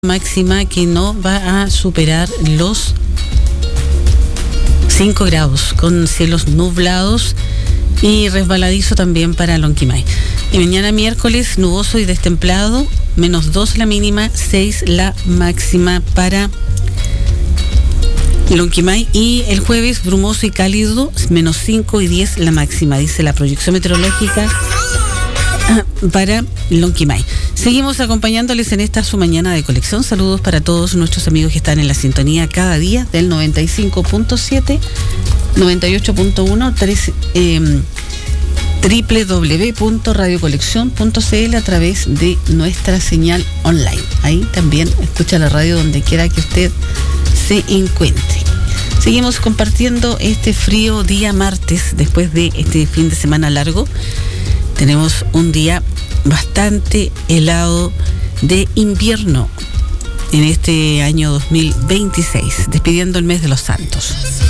máxima que no va a superar los 5 grados, con cielos nublados y resbaladizo también para Lonquimay. Y mañana miércoles nuboso y destemplado, -2 la mínima, 6 la máxima para Lonquimay. Y el jueves brumoso y cálido, -5 y 10 la máxima, dice la proyección meteorológica para Lonquimay. Seguimos acompañándoles en esta su mañana de colección. Saludos para todos nuestros amigos que están en la sintonía cada día del 95.7, 98.1, www.radiocolección.cl a través de nuestra señal online. Ahí también escucha la radio donde quiera que usted se encuentre. Seguimos compartiendo este frío día martes, después de este fin de semana largo. Tenemos un día bastante helado de invierno en este año 2026, despidiendo el mes de los Santos.